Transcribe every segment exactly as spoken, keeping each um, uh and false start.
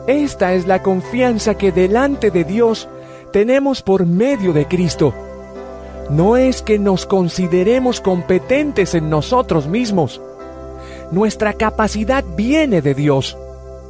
Esta es la confianza que delante de Dios tenemos por medio de Cristo. No es que nos consideremos competentes en nosotros mismos. Nuestra capacidad viene de Dios.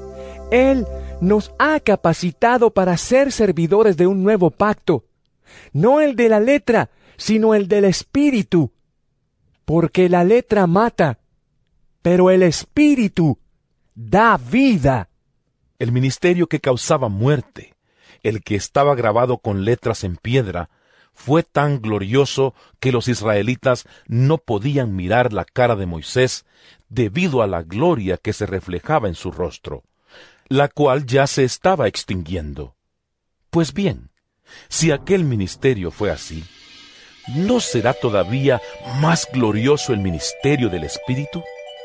Él nos ha capacitado para ser servidores de un nuevo pacto, no el de la letra, sino el del Espíritu. Porque la letra mata, pero el Espíritu da vida. El ministerio que causaba muerte, el que estaba grabado con letras en piedra, fue tan glorioso que los israelitas no podían mirar la cara de Moisés debido a la gloria que se reflejaba en su rostro, la cual ya se estaba extinguiendo. Pues bien, si aquel ministerio fue así, ¿no será todavía más glorioso el ministerio del Espíritu?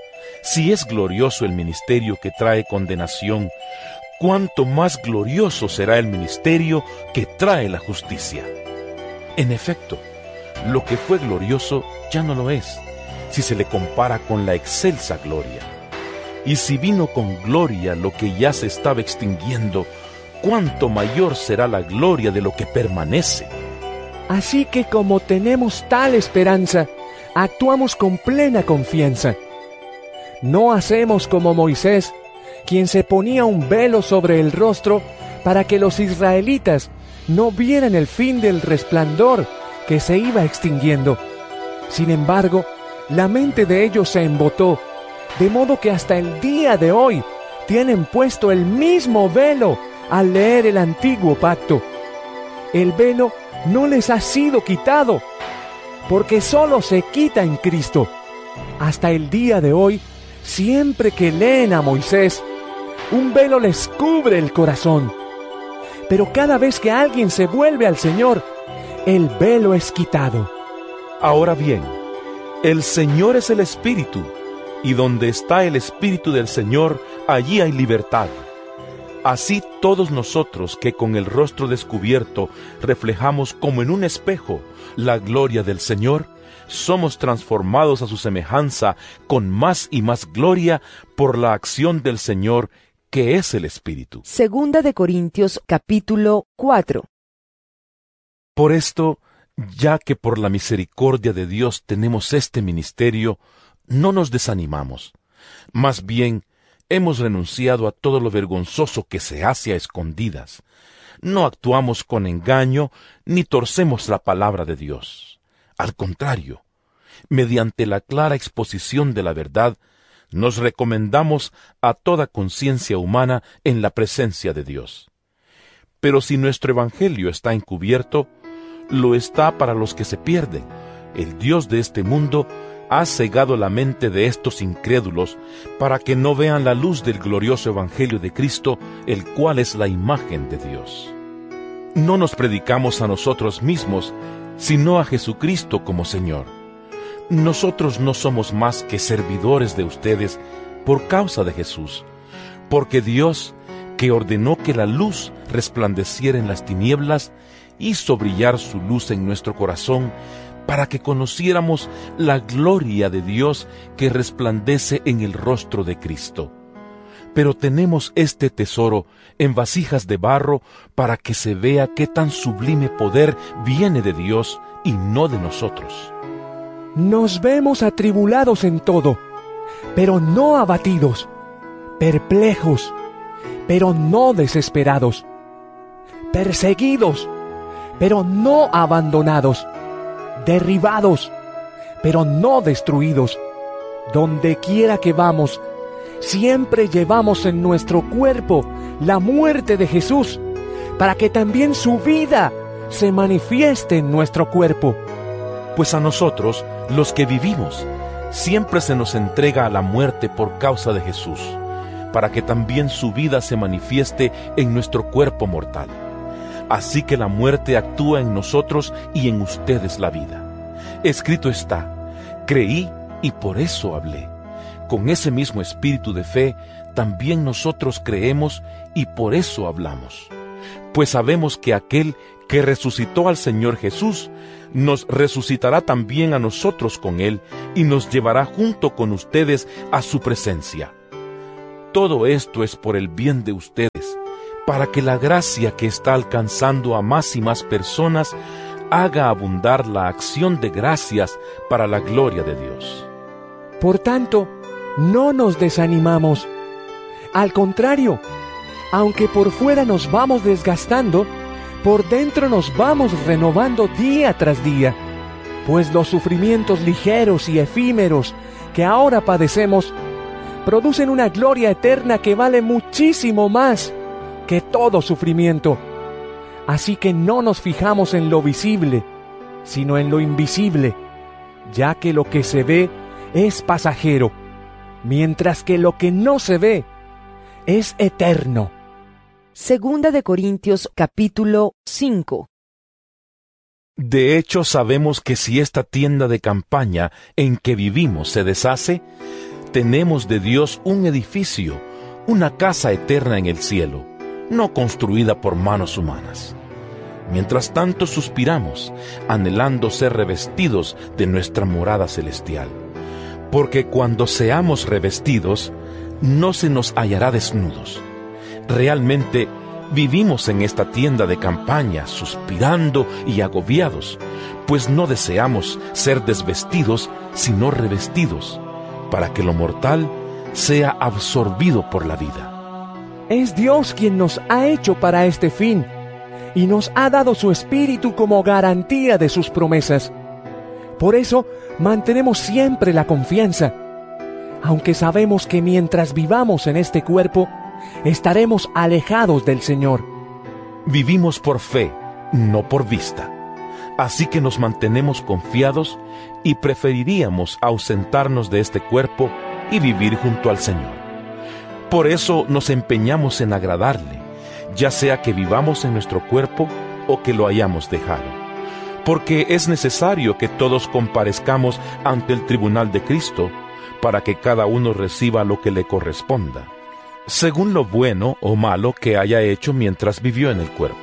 Si es glorioso el ministerio que trae condenación, ¿cuánto más glorioso será el ministerio que trae la justicia? En efecto, lo que fue glorioso ya no lo es, si se le compara con la excelsa gloria. Y si vino con gloria lo que ya se estaba extinguiendo, ¿cuánto mayor será la gloria de lo que permanece? Así que como tenemos tal esperanza, actuamos con plena confianza. No hacemos como Moisés, quien se ponía un velo sobre el rostro para que los israelitas no vieran el fin del resplandor que se iba extinguiendo. Sin embargo, la mente de ellos se embotó, de modo que hasta el día de hoy tienen puesto el mismo velo al leer el antiguo pacto. El velo no les ha sido quitado, porque solo se quita en Cristo. Hasta el día de hoy, siempre que leen a Moisés, un velo les cubre el corazón. Pero cada vez que alguien se vuelve al Señor, el velo es quitado. Ahora bien, el Señor es el Espíritu, y donde está el Espíritu del Señor, allí hay libertad. Así todos nosotros que con el rostro descubierto reflejamos como en un espejo la gloria del Señor, somos transformados a su semejanza con más y más gloria por la acción del Señor, que es el Espíritu. Segunda de Corintios, capítulo cuatro. Por esto, ya que por la misericordia de Dios tenemos este ministerio, no nos desanimamos. Más bien, hemos renunciado a todo lo vergonzoso que se hace a escondidas. No actuamos con engaño, ni torcemos la palabra de Dios. Al contrario, mediante la clara exposición de la verdad, nos recomendamos a toda conciencia humana en la presencia de Dios. Pero si nuestro evangelio está encubierto, lo está para los que se pierden. El Dios de este mundo ha cegado la mente de estos incrédulos para que no vean la luz del glorioso evangelio de Cristo, el cual es la imagen de Dios. No nos predicamos a nosotros mismos, sino a Jesucristo como Señor. Nosotros no somos más que servidores de ustedes por causa de Jesús, porque Dios, que ordenó que la luz resplandeciera en las tinieblas, hizo brillar su luz en nuestro corazón para que conociéramos la gloria de Dios que resplandece en el rostro de Cristo. Pero tenemos este tesoro en vasijas de barro para que se vea qué tan sublime poder viene de Dios y no de nosotros. Nos vemos atribulados en todo, pero no abatidos, perplejos, pero no desesperados, perseguidos, pero no abandonados, derribados, pero no destruidos. Donde quiera que vamos, siempre llevamos en nuestro cuerpo la muerte de Jesús, para que también su vida se manifieste en nuestro cuerpo. Pues a nosotros, los que vivimos, siempre se nos entrega a la muerte por causa de Jesús, para que también su vida se manifieste en nuestro cuerpo mortal. Así que la muerte actúa en nosotros y en ustedes la vida. Escrito está: creí y por eso hablé. Con ese mismo espíritu de fe, también nosotros creemos y por eso hablamos. Pues sabemos que aquel que resucitó al Señor Jesús, nos resucitará también a nosotros con Él y nos llevará junto con ustedes a su presencia. Todo esto es por el bien de ustedes, para que la gracia que está alcanzando a más y más personas haga abundar la acción de gracias para la gloria de Dios. Por tanto, no nos desanimamos. Al contrario, aunque por fuera nos vamos desgastando, por dentro nos vamos renovando día tras día, pues los sufrimientos ligeros y efímeros que ahora padecemos producen una gloria eterna que vale muchísimo más que todo sufrimiento. Así que no nos fijamos en lo visible, sino en lo invisible, ya que lo que se ve es pasajero, mientras que lo que no se ve es eterno. Segunda de Corintios capítulo cinco. De hecho, sabemos que si esta tienda de campaña en que vivimos se deshace, tenemos de Dios un edificio, una casa eterna en el cielo, no construida por manos humanas. Mientras tanto suspiramos, anhelando ser revestidos de nuestra morada celestial. Porque cuando seamos revestidos, no se nos hallará desnudos. Realmente vivimos en esta tienda de campaña, suspirando y agobiados, pues no deseamos ser desvestidos, sino revestidos, para que lo mortal sea absorbido por la vida. Es Dios quien nos ha hecho para este fin, y nos ha dado su Espíritu como garantía de sus promesas. Por eso mantenemos siempre la confianza, aunque sabemos que mientras vivamos en este cuerpo, estaremos alejados del Señor. Vivimos por fe, no por vista. Así que nos mantenemos confiados y preferiríamos ausentarnos de este cuerpo y vivir junto al Señor. Por eso nos empeñamos en agradarle, ya sea que vivamos en nuestro cuerpo o que lo hayamos dejado. Porque es necesario que todos comparezcamos ante el tribunal de Cristo, para que cada uno reciba lo que le corresponda, según lo bueno o malo que haya hecho mientras vivió en el cuerpo.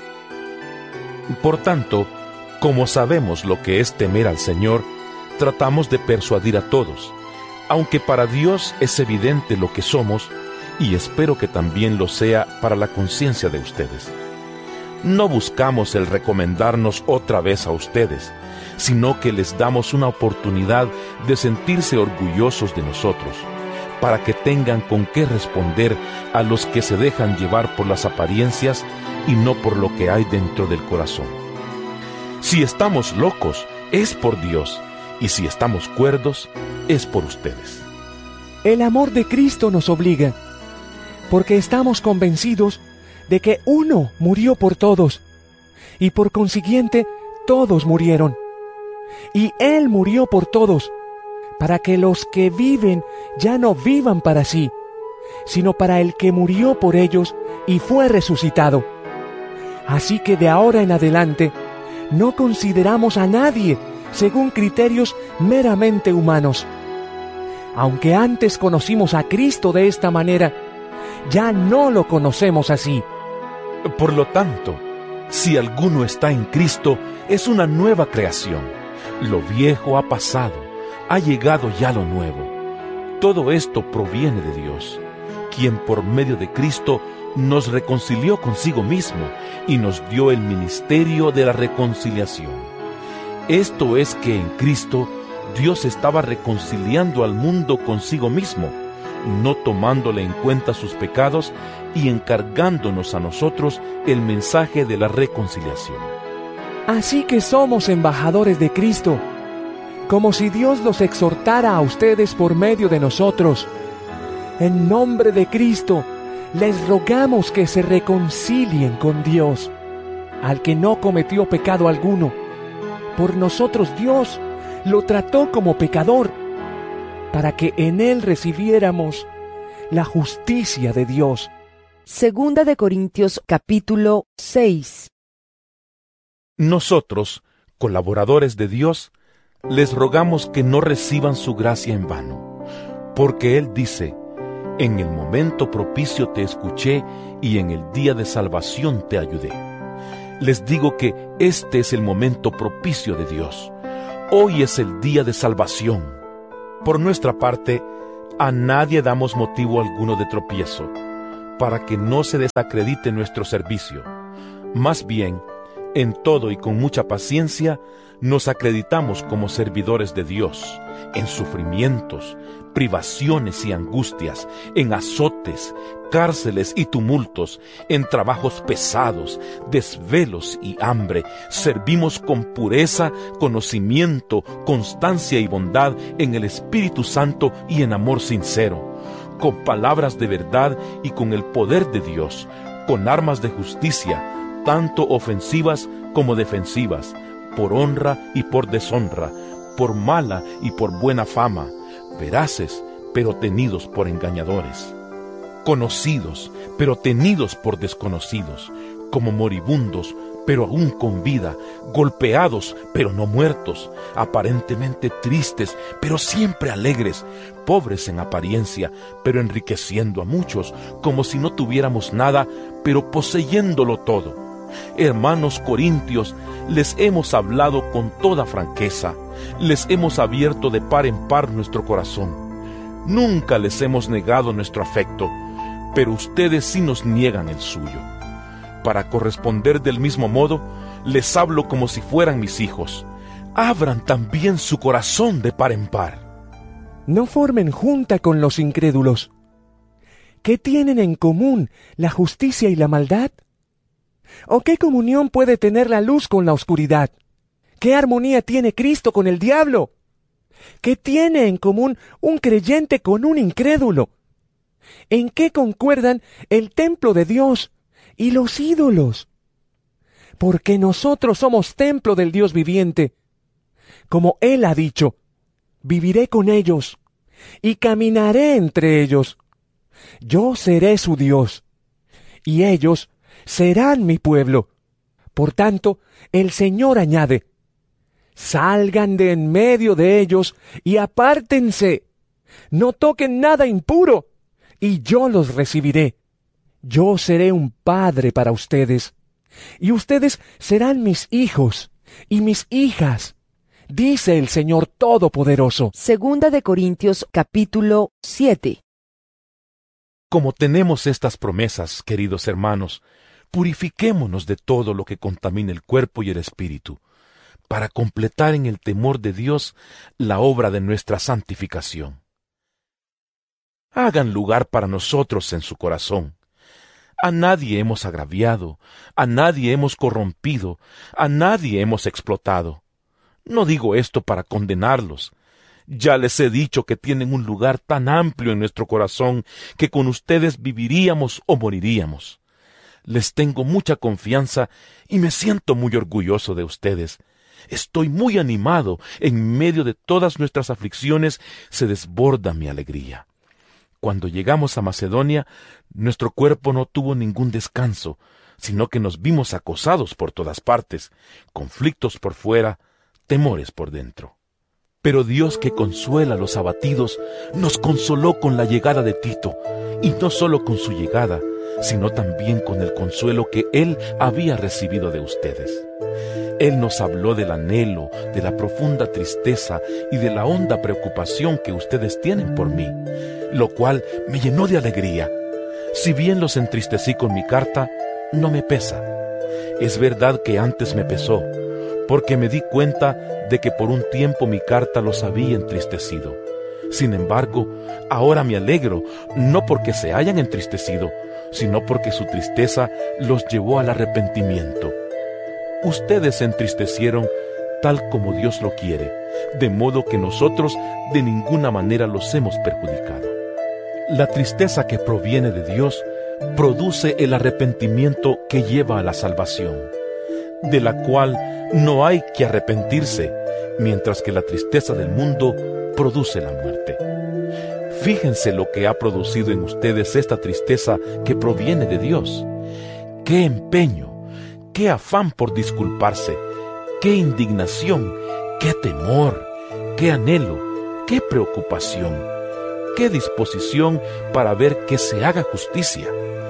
Por tanto, como sabemos lo que es temer al Señor, tratamos de persuadir a todos, aunque para Dios es evidente lo que somos, y espero que también lo sea para la conciencia de ustedes. No buscamos el recomendarnos otra vez a ustedes, sino que les damos una oportunidad de sentirse orgullosos de nosotros, para que tengan con qué responder a los que se dejan llevar por las apariencias y no por lo que hay dentro del corazón. Si estamos locos, es por Dios, y si estamos cuerdos, es por ustedes. El amor de Cristo nos obliga, porque estamos convencidos de que uno murió por todos, y por consiguiente todos murieron. Y Él murió por todos, para que los que viven ya no vivan para sí, sino para el que murió por ellos y fue resucitado. Así que de ahora en adelante, no consideramos a nadie según criterios meramente humanos. Aunque antes conocimos a Cristo de esta manera, ya no lo conocemos así. Por lo tanto, si alguno está en Cristo, es una nueva creación. Lo viejo ha pasado, ha llegado ya lo nuevo. Todo esto proviene de Dios, quien por medio de Cristo nos reconcilió consigo mismo y nos dio el ministerio de la reconciliación. Esto es que en Cristo Dios estaba reconciliando al mundo consigo mismo, no tomándole en cuenta sus pecados y encargándonos a nosotros el mensaje de la reconciliación. Así que somos embajadores de Cristo, como si Dios los exhortara a ustedes por medio de nosotros. En nombre de Cristo, les rogamos que se reconcilien con Dios, al que no cometió pecado alguno. Por nosotros Dios lo trató como pecador, para que en él recibiéramos la justicia de Dios. Segunda de Corintios capítulo seis. Nosotros, colaboradores de Dios, les rogamos que no reciban su gracia en vano, porque Él dice: en el momento propicio te escuché y en el día de salvación te ayudé. Les digo que este es el momento propicio de Dios. Hoy es el día de salvación. Por nuestra parte, a nadie damos motivo alguno de tropiezo, para que no se desacredite nuestro servicio. Más bien, en todo y con mucha paciencia, nos acreditamos como servidores de Dios, en sufrimientos, privaciones y angustias, en azotes, cárceles y tumultos, en trabajos pesados, desvelos y hambre. Servimos con pureza, conocimiento, constancia y bondad en el Espíritu Santo y en amor sincero, con palabras de verdad y con el poder de Dios, con armas de justicia, tanto ofensivas como defensivas, por honra y por deshonra, por mala y por buena fama, veraces, pero tenidos por engañadores, conocidos, pero tenidos por desconocidos, como moribundos, pero aún con vida, golpeados, pero no muertos, aparentemente tristes, pero siempre alegres, pobres en apariencia, pero enriqueciendo a muchos, como si no tuviéramos nada, pero poseyéndolo todo. Hermanos corintios, les hemos hablado con toda franqueza, les hemos abierto de par en par nuestro corazón. Nunca les hemos negado nuestro afecto, pero ustedes sí nos niegan el suyo. Para corresponder del mismo modo, les hablo como si fueran mis hijos. Abran también su corazón de par en par. No formen junta con los incrédulos. ¿Qué tienen en común la justicia y la maldad? ¿O qué comunión puede tener la luz con la oscuridad? ¿Qué armonía tiene Cristo con el diablo? ¿Qué tiene en común un creyente con un incrédulo? ¿En qué concuerdan el templo de Dios y los ídolos? Porque nosotros somos templo del Dios viviente. Como Él ha dicho, viviré con ellos y caminaré entre ellos. Yo seré su Dios, y ellos serán mi pueblo. Por tanto, el Señor añade, salgan de en medio de ellos y apártense. No toquen nada impuro, y yo los recibiré. Yo seré un padre para ustedes, y ustedes serán mis hijos y mis hijas, dice el Señor Todopoderoso. Segunda de Corintios capítulo siete. Como tenemos estas promesas, queridos hermanos, purifiquémonos de todo lo que contamine el cuerpo y el espíritu, para completar en el temor de Dios la obra de nuestra santificación. Hagan lugar para nosotros en su corazón. A nadie hemos agraviado, a nadie hemos corrompido, a nadie hemos explotado. No digo esto para condenarlos. Ya les he dicho que tienen un lugar tan amplio en nuestro corazón que con ustedes viviríamos o moriríamos. Les tengo mucha confianza y me siento muy orgulloso de ustedes. Estoy muy animado. En medio de todas nuestras aflicciones se desborda mi alegría. Cuando llegamos a Macedonia, nuestro cuerpo no tuvo ningún descanso, sino que nos vimos acosados por todas partes, conflictos por fuera, temores por dentro. Pero Dios, que consuela a los abatidos, nos consoló con la llegada de Tito, y no solo con su llegada, sino también con el consuelo que Él había recibido de ustedes. Él nos habló del anhelo, de la profunda tristeza y de la honda preocupación que ustedes tienen por mí, lo cual me llenó de alegría. Si bien los entristecí con mi carta, no me pesa. Es verdad que antes me pesó, porque me di cuenta de que por un tiempo mi carta los había entristecido. Sin embargo, ahora me alegro, no porque se hayan entristecido, sino porque su tristeza los llevó al arrepentimiento. Ustedes se entristecieron tal como Dios lo quiere, de modo que nosotros de ninguna manera los hemos perjudicado. La tristeza que proviene de Dios produce el arrepentimiento que lleva a la salvación, de la cual no hay que arrepentirse, mientras que la tristeza del mundo produce la muerte. Fíjense lo que ha producido en ustedes esta tristeza que proviene de Dios. ¡Qué empeño! ¡Qué afán por disculparse! ¡Qué indignación! ¡Qué temor! ¡Qué anhelo! ¡Qué preocupación! ¡Qué disposición para ver que se haga justicia!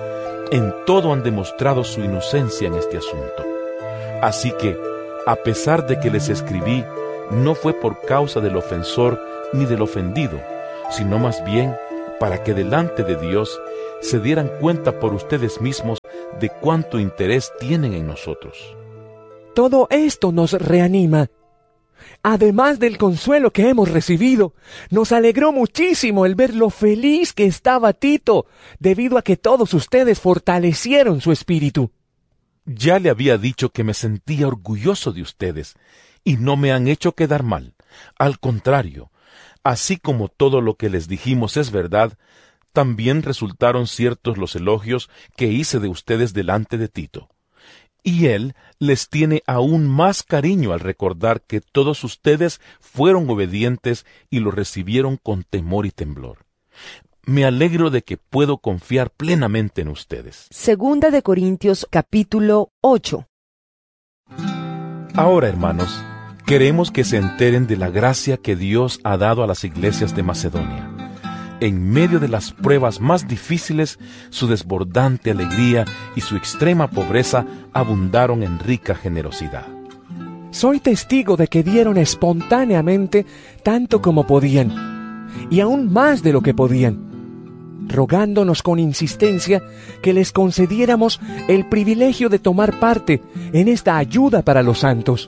En todo han demostrado su inocencia en este asunto. Así que, a pesar de que les escribí, no fue por causa del ofensor ni del ofendido, sino más bien para que delante de Dios se dieran cuenta por ustedes mismos de cuánto interés tienen en nosotros. Todo esto nos reanima. Además del consuelo que hemos recibido, nos alegró muchísimo el ver lo feliz que estaba Tito, debido a que todos ustedes fortalecieron su espíritu. Ya le había dicho que me sentía orgulloso de ustedes, y no me han hecho quedar mal. Al contrario, así como todo lo que les dijimos es verdad, también resultaron ciertos los elogios que hice de ustedes delante de Tito. Y él les tiene aún más cariño al recordar que todos ustedes fueron obedientes y lo recibieron con temor y temblor. Me alegro de que puedo confiar plenamente en ustedes. Segunda de Corintios capítulo ocho. Ahora, hermanos, queremos que se enteren de la gracia que Dios ha dado a las iglesias de Macedonia. En medio de las pruebas más difíciles, su desbordante alegría y su extrema pobreza abundaron en rica generosidad. Soy testigo de que dieron espontáneamente tanto como podían, y aún más de lo que podían, rogándonos con insistencia que les concediéramos el privilegio de tomar parte en esta ayuda para los santos.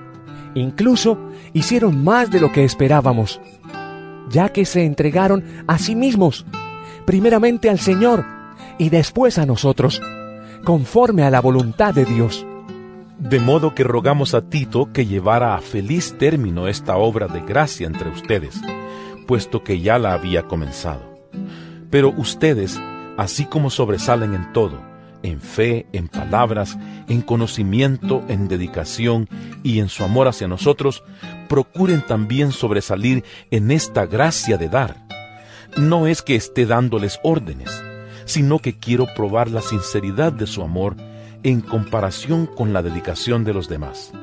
Incluso hicieron más de lo que esperábamos, ya que se entregaron a sí mismos, primeramente al Señor y después a nosotros, conforme a la voluntad de Dios. De modo que rogamos a Tito que llevara a feliz término esta obra de gracia entre ustedes, puesto que ya la había comenzado. Pero ustedes, así como sobresalen en todo, en fe, en palabras, en conocimiento, en dedicación y en su amor hacia nosotros, procuren también sobresalir en esta gracia de dar. No es que esté dándoles órdenes, sino que quiero probar la sinceridad de su amor en comparación con la dedicación de los demás.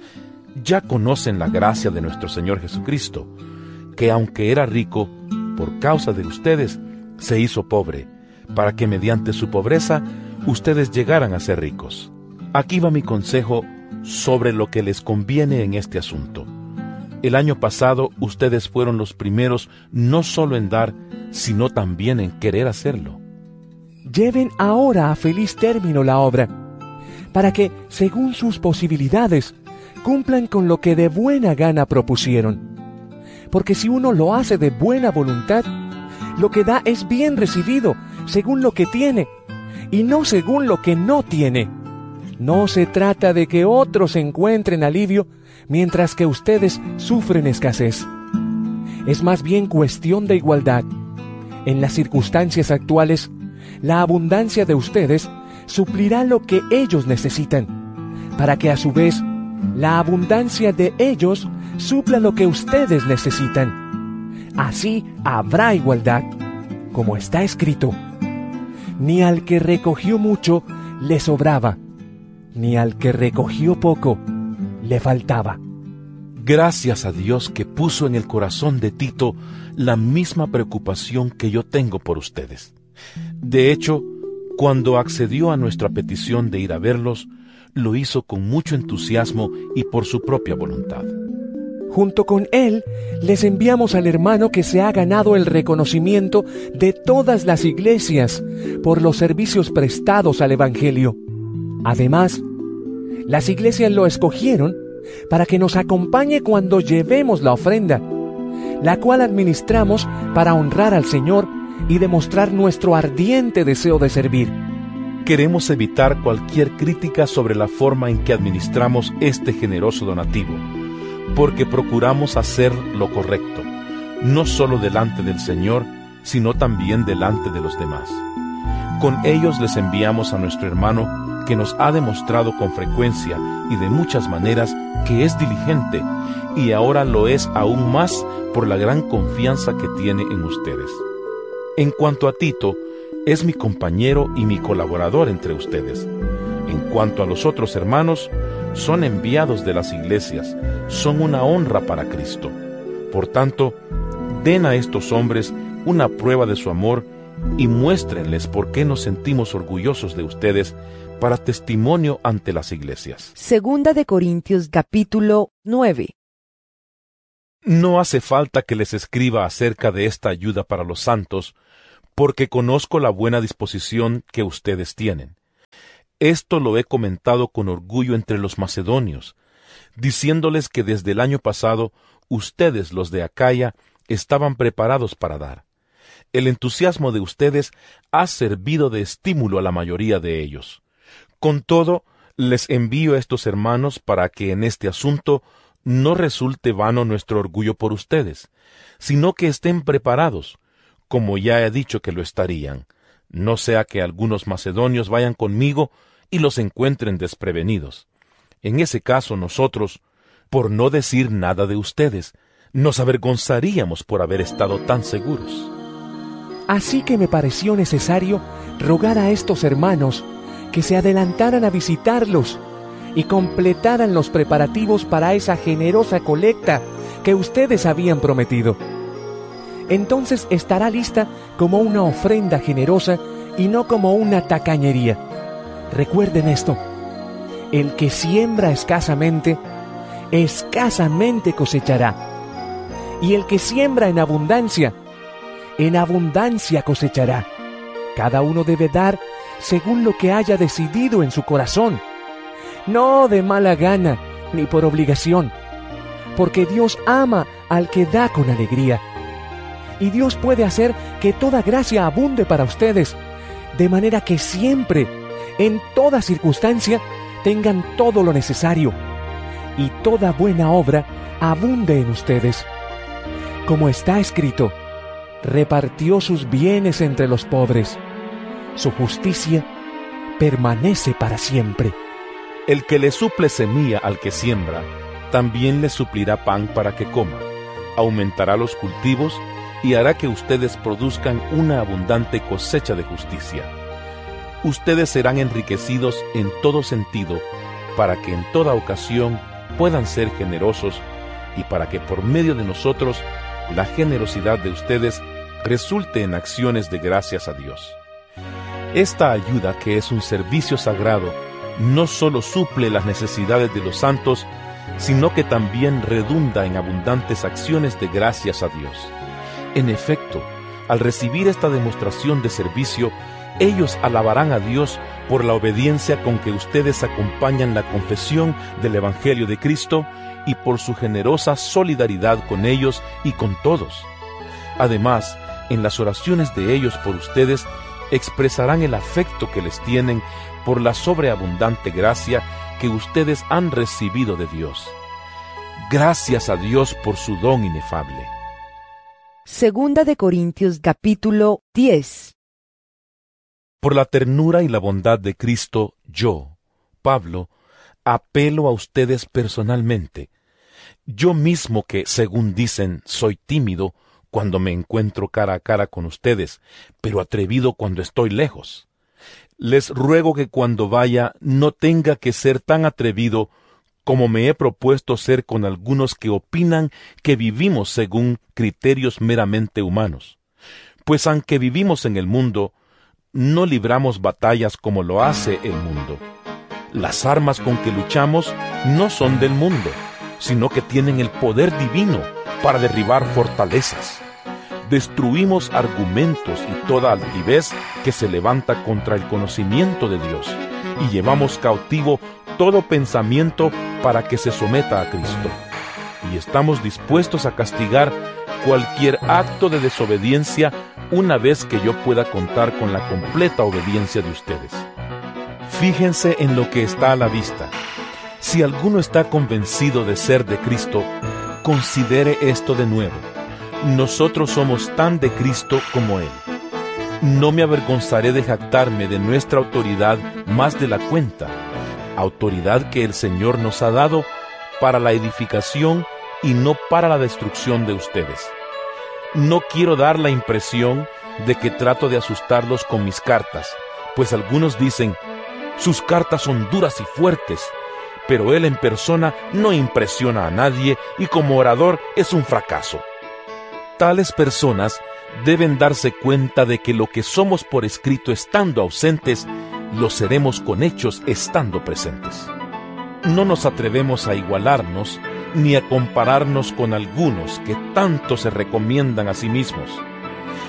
Ya conocen la gracia de nuestro Señor Jesucristo, que aunque era rico, por causa de ustedes, se hizo pobre, para que mediante su pobreza ustedes llegaran a ser ricos. Aquí va mi consejo sobre lo que les conviene en este asunto. El año pasado ustedes fueron los primeros no solo en dar, sino también en querer hacerlo. Lleven ahora a feliz término la obra, para que, según sus posibilidades, cumplan con lo que de buena gana propusieron. Porque si uno lo hace de buena voluntad, lo que da es bien recibido, según lo que tiene, y no según lo que no tiene. No se trata de que otros encuentren alivio, mientras que ustedes sufren escasez. Es más bien cuestión de igualdad. En las circunstancias actuales, la abundancia de ustedes suplirá lo que ellos necesitan, para que a su vez la abundancia de ellos supla lo que ustedes necesitan. Así habrá igualdad, como está escrito: ni al que recogió mucho le sobraba, ni al que recogió poco le faltaba. Gracias a Dios que puso en el corazón de Tito la misma preocupación que yo tengo por ustedes. De hecho, cuando accedió a nuestra petición de ir a verlos, lo hizo con mucho entusiasmo y por su propia voluntad. Junto con él, les enviamos al hermano que se ha ganado el reconocimiento de todas las iglesias por los servicios prestados al Evangelio. Además, las iglesias lo escogieron para que nos acompañe cuando llevemos la ofrenda, la cual administramos para honrar al Señor y demostrar nuestro ardiente deseo de servir. Queremos evitar cualquier crítica sobre la forma en que administramos este generoso donativo, porque procuramos hacer lo correcto, no solo delante del Señor, sino también delante de los demás. Con ellos les enviamos a nuestro hermano, que nos ha demostrado con frecuencia y de muchas maneras que es diligente, y ahora lo es aún más por la gran confianza que tiene en ustedes. En cuanto a Tito, es mi compañero y mi colaborador entre ustedes. En cuanto a los otros hermanos, son enviados de las iglesias, son una honra para Cristo. Por tanto, den a estos hombres una prueba de su amor y muéstrenles por qué nos sentimos orgullosos de ustedes para testimonio ante las iglesias. Segunda de Corintios capítulo nueve. No hace falta que les escriba acerca de esta ayuda para los santos, porque conozco la buena disposición que ustedes tienen. Esto lo he comentado con orgullo entre los macedonios, diciéndoles que desde el año pasado ustedes, los de Acaya, estaban preparados para dar. El entusiasmo de ustedes ha servido de estímulo a la mayoría de ellos. Con todo, les envío a estos hermanos para que en este asunto no resulte vano nuestro orgullo por ustedes, sino que estén preparados, como ya he dicho que lo estarían, no sea que algunos macedonios vayan conmigo y los encuentren desprevenidos. En ese caso nosotros, por no decir nada de ustedes, nos avergonzaríamos por haber estado tan seguros. Así que me pareció necesario rogar a estos hermanos que se adelantaran a visitarlos y completaran los preparativos para esa generosa colecta que ustedes habían prometido. Entonces estará lista como una ofrenda generosa y no como una tacañería. Recuerden esto: el que siembra escasamente, escasamente cosechará. Y el que siembra en abundancia, en abundancia cosechará. Cada uno debe dar según lo que haya decidido en su corazón, no de mala gana ni por obligación, porque Dios ama al que da con alegría. Y Dios puede hacer que toda gracia abunde para ustedes, de manera que siempre, en toda circunstancia, tengan todo lo necesario, y toda buena obra abunde en ustedes. Como está escrito, repartió sus bienes entre los pobres. Su justicia permanece para siempre. El que le suple semilla al que siembra, también le suplirá pan para que coma, aumentará los cultivos y hará que ustedes produzcan una abundante cosecha de justicia. Ustedes serán enriquecidos en todo sentido, para que en toda ocasión puedan ser generosos y para que por medio de nosotros la generosidad de ustedes resulte en acciones de gracias a Dios. Esta ayuda, que es un servicio sagrado, no solo suple las necesidades de los santos, sino que también redunda en abundantes acciones de gracias a Dios. En efecto, al recibir esta demostración de servicio, ellos alabarán a Dios por la obediencia con que ustedes acompañan la confesión del Evangelio de Cristo y por su generosa solidaridad con ellos y con todos. Además, en las oraciones de ellos por ustedes, expresarán el afecto que les tienen por la sobreabundante gracia que ustedes han recibido de Dios. Gracias a Dios por su don inefable. Segunda de Corintios capítulo diez. Por la ternura y la bondad de Cristo, yo, Pablo, apelo a ustedes personalmente. Yo mismo que, según dicen, soy tímido cuando me encuentro cara a cara con ustedes, pero atrevido cuando estoy lejos. Les ruego que cuando vaya no tenga que ser tan atrevido como me he propuesto ser con algunos que opinan que vivimos según criterios meramente humanos. Pues aunque vivimos en el mundo, no libramos batallas como lo hace el mundo. Las armas con que luchamos no son del mundo, sino que tienen el poder divino para derribar fortalezas. Destruimos argumentos y toda altivez que se levanta contra el conocimiento de Dios, y llevamos cautivo todo pensamiento para que se someta a Cristo. Y estamos dispuestos a castigar cualquier acto de desobediencia una vez que yo pueda contar con la completa obediencia de ustedes. Fíjense en lo que está a la vista. Si alguno está convencido de ser de Cristo, considere esto de nuevo. Nosotros somos tan de Cristo como Él. No me avergonzaré de jactarme de nuestra autoridad más de la cuenta, autoridad que el Señor nos ha dado para la edificación y no para la destrucción de ustedes. No quiero dar la impresión de que trato de asustarlos con mis cartas, pues algunos dicen, sus cartas son duras y fuertes, pero él en persona no impresiona a nadie y como orador es un fracaso. Tales personas deben darse cuenta de que lo que somos por escrito estando ausentes, lo seremos con hechos estando presentes. No nos atrevemos a igualarnos ni a compararnos con algunos que tanto se recomiendan a sí mismos.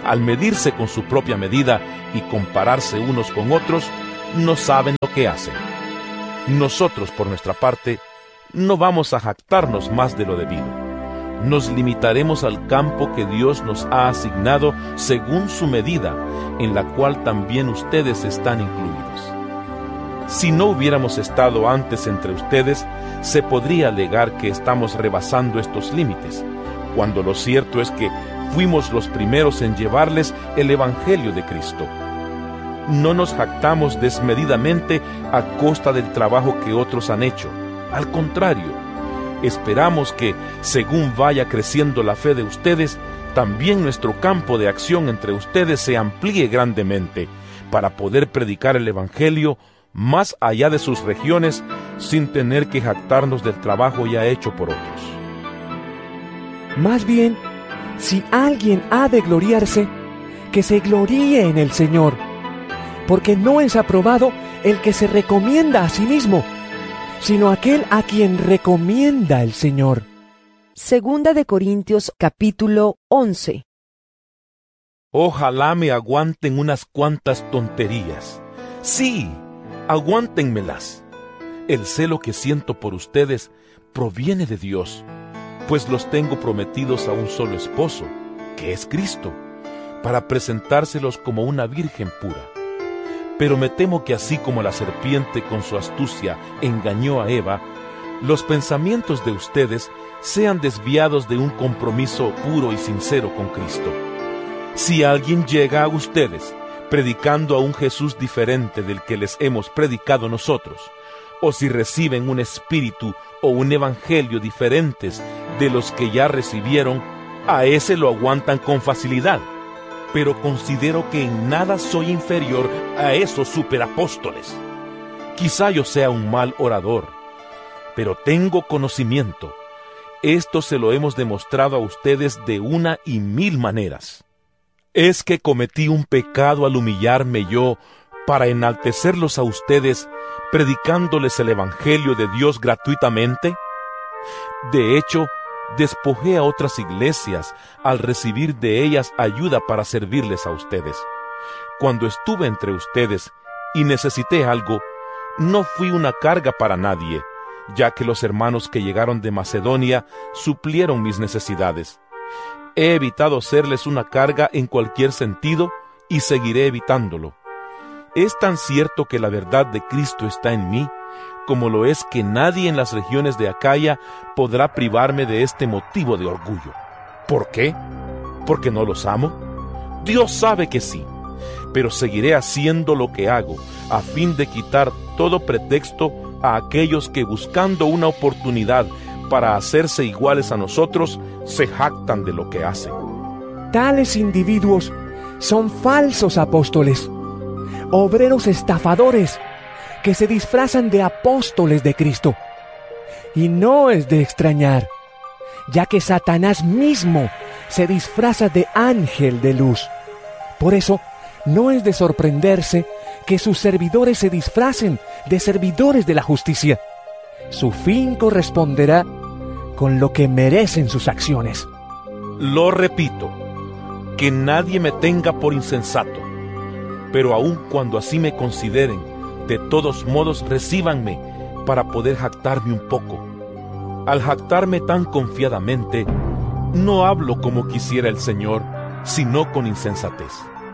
al medirse con su propia medida y compararse unos con otros, no saben lo que hacen. Nosotros, por nuestra parte, no vamos a jactarnos más de lo debido. Nos limitaremos al campo que Dios nos ha asignado según su medida, en la cual también ustedes están incluidos. Si no hubiéramos estado antes entre ustedes, se podría alegar que estamos rebasando estos límites, cuando lo cierto es que fuimos los primeros en llevarles el Evangelio de Cristo. No nos jactamos desmedidamente a costa del trabajo que otros han hecho. Al contrario, esperamos que, según vaya creciendo la fe de ustedes, también nuestro campo de acción entre ustedes se amplíe grandemente para poder predicar el Evangelio más allá de sus regiones sin tener que jactarnos del trabajo ya hecho por otros. Más bien, si alguien ha de gloriarse, que se gloríe en el Señor, porque no es aprobado el que se recomienda a sí mismo, sino aquel a quien recomienda el Señor. Segunda de Corintios capítulo once. Ojalá me aguanten unas cuantas tonterías. Sí, aguántenmelas. El celo que siento por ustedes proviene de Dios, pues los tengo prometidos a un solo esposo, que es Cristo, para presentárselos como una virgen pura. Pero me temo que así como la serpiente con su astucia engañó a Eva, los pensamientos de ustedes sean desviados de un compromiso puro y sincero con Cristo. Si alguien llega a ustedes predicando a un Jesús diferente del que les hemos predicado nosotros, o si reciben un espíritu o un evangelio diferentes de los que ya recibieron, a ese lo aguantan con facilidad. Pero considero que en nada soy inferior a esos superapóstoles. Quizá yo sea un mal orador, pero tengo conocimiento. Esto se lo hemos demostrado a ustedes de una y mil maneras. ¿Es que cometí un pecado al humillarme yo para enaltecerlos a ustedes, predicándoles el Evangelio de Dios gratuitamente? De hecho, despojé a otras iglesias al recibir de ellas ayuda para servirles a ustedes. Cuando estuve entre ustedes y necesité algo, no fui una carga para nadie, ya que los hermanos que llegaron de Macedonia suplieron mis necesidades. He evitado serles una carga en cualquier sentido y seguiré evitándolo. Es tan cierto que la verdad de Cristo está en mí, como lo es que nadie en las regiones de Acaya podrá privarme de este motivo de orgullo. ¿Por qué? ¿Porque no los amo? Dios sabe que sí, pero seguiré haciendo lo que hago, a fin de quitar todo pretexto a aquellos que, buscando una oportunidad para hacerse iguales a nosotros, se jactan de lo que hacen. Tales individuos son falsos apóstoles, obreros estafadores, que se disfrazan de apóstoles de Cristo. Y no es de extrañar, ya que Satanás mismo se disfraza de ángel de luz. Por eso, no es de sorprenderse que sus servidores se disfracen de servidores de la justicia. Su fin corresponderá con lo que merecen sus acciones. Lo repito, que nadie me tenga por insensato, pero aun cuando así me consideren, de todos modos recíbanme para poder jactarme un poco. Al jactarme tan confiadamente, no hablo como quisiera el Señor, sino con insensatez.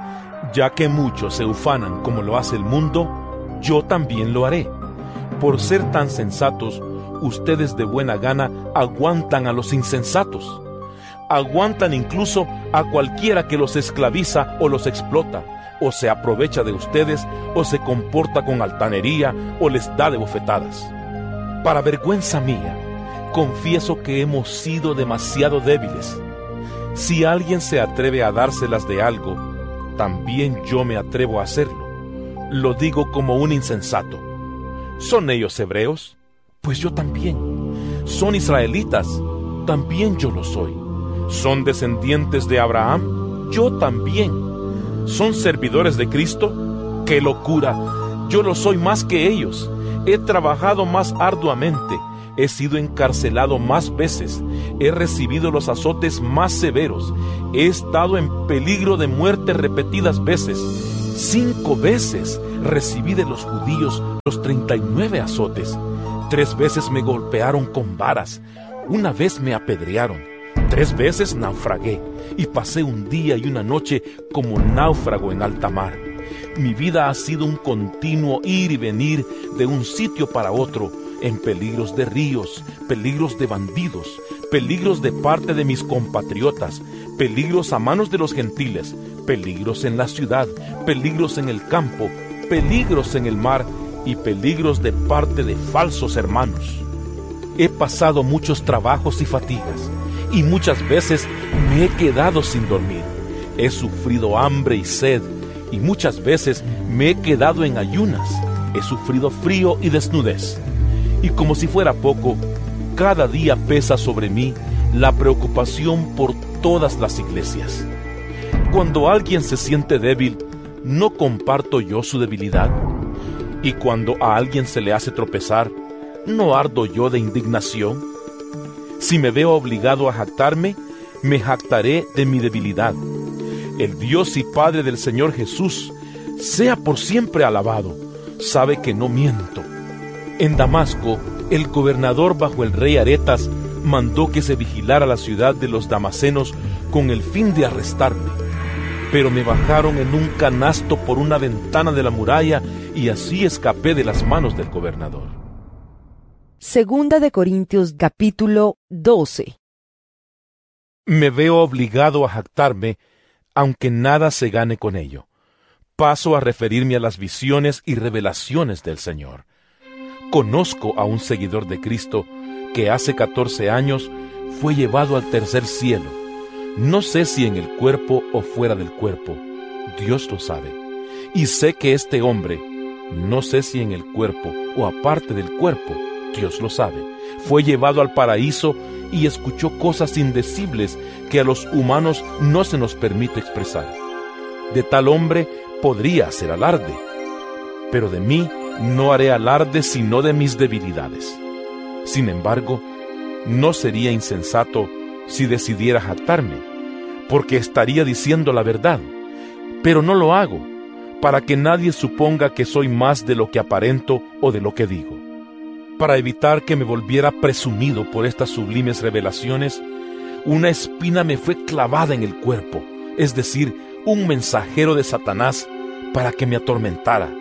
Ya que muchos se ufanan como lo hace el mundo, yo también lo haré. Por ser tan sensatos, ustedes de buena gana aguantan a los insensatos. Aguantan incluso a cualquiera que los esclaviza o los explota, o se aprovecha de ustedes, o se comporta con altanería, o les da de bofetadas. Para vergüenza mía, confieso que hemos sido demasiado débiles. Si alguien se atreve a dárselas de algo, también yo me atrevo a hacerlo. Lo digo como un insensato. ¿Son ellos hebreos? Pues yo también. ¿Son israelitas? También yo lo soy. ¿Son descendientes de Abraham? Yo también. ¿Son servidores de Cristo? ¡Qué locura! Yo lo soy más que ellos. He trabajado más arduamente. He sido encarcelado más veces, he recibido los azotes más severos, he estado en peligro de muerte repetidas veces. Cinco veces recibí de los judíos los treinta y nueve azotes. Tres veces me golpearon con varas, una vez me apedrearon, tres veces naufragué y pasé un día y una noche como náufrago en alta mar. Mi vida ha sido un continuo ir y venir de un sitio para otro, en peligros de ríos, peligros de bandidos, peligros de parte de mis compatriotas, peligros a manos de los gentiles, peligros en la ciudad, peligros en el campo, peligros en el mar y peligros de parte de falsos hermanos. He pasado muchos trabajos y fatigas, y muchas veces me he quedado sin dormir. He sufrido hambre y sed, y muchas veces me he quedado en ayunas. He sufrido frío y desnudez. Y como si fuera poco, cada día pesa sobre mí la preocupación por todas las iglesias. Cuando alguien se siente débil, ¿no comparto yo su debilidad? Y cuando a alguien se le hace tropezar, ¿no ardo yo de indignación? Si me veo obligado a jactarme, me jactaré de mi debilidad. El Dios y Padre del Señor Jesús, sea por siempre alabado, sabe que no miento. En Damasco, el gobernador bajo el rey Aretas mandó que se vigilara la ciudad de los damasenos con el fin de arrestarme. Pero me bajaron en un canasto por una ventana de la muralla y así escapé de las manos del gobernador. Segunda de Corintios capítulo doce. Me veo obligado a jactarme, aunque nada se gane con ello. Paso a referirme a las visiones y revelaciones del Señor. Conozco a un seguidor de Cristo que hace catorce años fue llevado al tercer cielo. No sé si en el cuerpo o fuera del cuerpo, Dios lo sabe. Y sé que este hombre, no sé si en el cuerpo o aparte del cuerpo, Dios lo sabe, fue llevado al paraíso y escuchó cosas indecibles que a los humanos no se nos permite expresar. De tal hombre podría hacer alarde, pero de mí no haré alarde sino de mis debilidades. Sin embargo, no sería insensato si decidiera jactarme, porque estaría diciendo la verdad, pero no lo hago, para que nadie suponga que soy más de lo que aparento o de lo que digo. Para evitar que me volviera presumido por estas sublimes revelaciones, una espina me fue clavada en el cuerpo, es decir, un mensajero de Satanás para que me atormentara.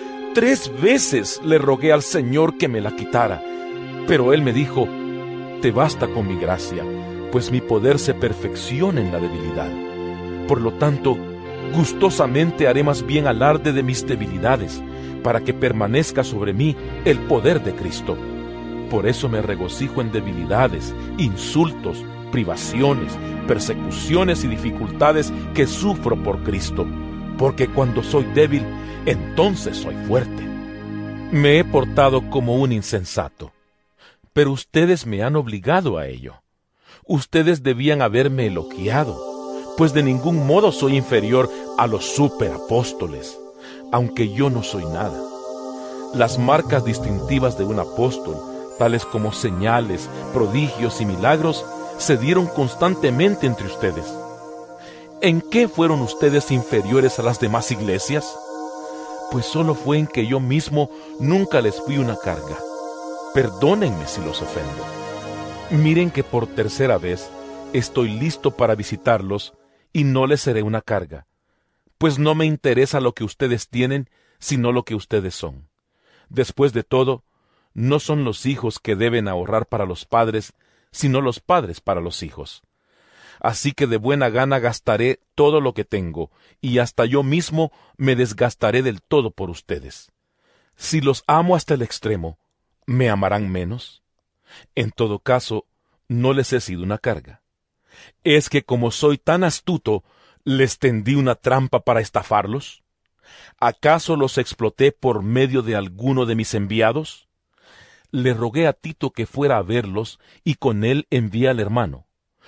Tres veces le rogué al Señor que me la quitara, pero Él me dijo: te basta con mi gracia, pues mi poder se perfecciona en la debilidad. Por lo tanto, gustosamente haré más bien alarde de mis debilidades, para que permanezca sobre mí el poder de Cristo. Por eso me regocijo en debilidades, insultos, privaciones, persecuciones y dificultades que sufro por Cristo, porque cuando soy débil, entonces soy fuerte. Me he portado como un insensato, pero ustedes me han obligado a ello. Ustedes debían haberme elogiado, pues de ningún modo soy inferior a los superapóstoles, aunque yo no soy nada. Las marcas distintivas de un apóstol, tales como señales, prodigios y milagros, se dieron constantemente entre ustedes. ¿En qué fueron ustedes inferiores a las demás iglesias? Pues solo fue en que yo mismo nunca les fui una carga. Perdónenme si los ofendo. Miren que por tercera vez estoy listo para visitarlos y no les seré una carga, pues no me interesa lo que ustedes tienen, sino lo que ustedes son. Después de todo, no son los hijos que deben ahorrar para los padres, sino los padres para los hijos. Así que de buena gana gastaré todo lo que tengo, y hasta yo mismo me desgastaré del todo por ustedes. Si los amo hasta el extremo, ¿me amarán menos? En todo caso, no les he sido una carga. ¿Es que como soy tan astuto, les tendí una trampa para estafarlos? ¿Acaso los exploté por medio de alguno de mis enviados? Le rogué a Tito que fuera a verlos, y con él envié al hermano.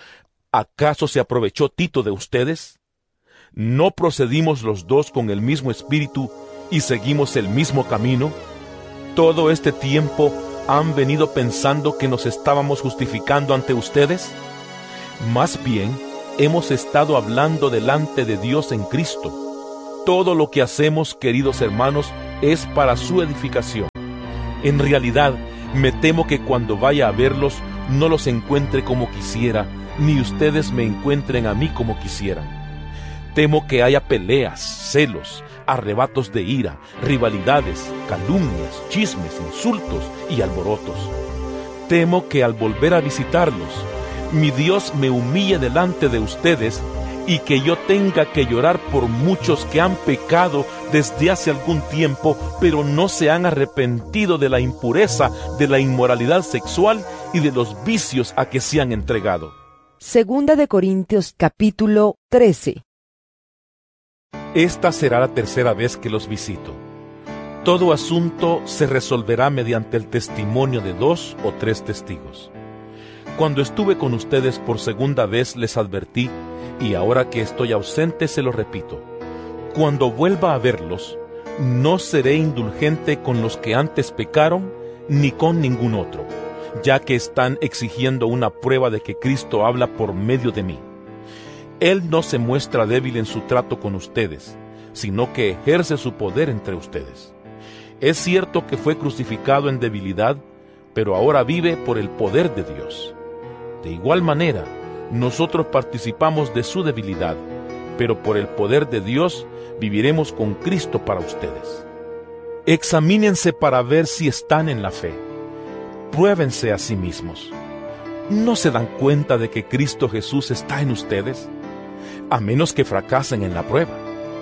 ¿Acaso se aprovechó Tito de ustedes? ¿No procedimos los dos con el mismo espíritu y seguimos el mismo camino? Todo este tiempo ¿Han venido pensando que nos estábamos justificando ante ustedes? Más bien, hemos estado hablando delante de Dios en Cristo. Todo lo que hacemos, queridos hermanos, es para su edificación. En realidad, me temo que cuando vaya a verlos, no los encuentre como quisiera, ni ustedes me encuentren a mí como quisieran. Temo que haya peleas, celos, arrebatos de ira, rivalidades, calumnias, chismes, insultos y alborotos. Temo que al volver a visitarlos, mi Dios me humille delante de ustedes y que yo tenga que llorar por muchos que han pecado desde hace algún tiempo, pero no se han arrepentido de la impureza, de la inmoralidad sexual y de los vicios a que se han entregado. Segunda de Corintios capítulo trece. Esta será la tercera vez que los visito. Todo asunto se resolverá mediante el testimonio de dos o tres testigos. Cuando estuve con ustedes por segunda vez les advertí, y ahora que estoy ausente se lo repito. Cuando vuelva a verlos, no seré indulgente con los que antes pecaron, ni con ningún otro, ya que están exigiendo una prueba de que Cristo habla por medio de mí. Él no se muestra débil en su trato con ustedes, sino que ejerce su poder entre ustedes. Es cierto que fue crucificado en debilidad, pero ahora vive por el poder de Dios. De igual manera, nosotros participamos de su debilidad, pero por el poder de Dios viviremos con Cristo para ustedes. Examínense para ver si están en la fe. Pruébense a sí mismos. ¿No se dan cuenta de que Cristo Jesús está en ustedes? A menos que fracasen en la prueba.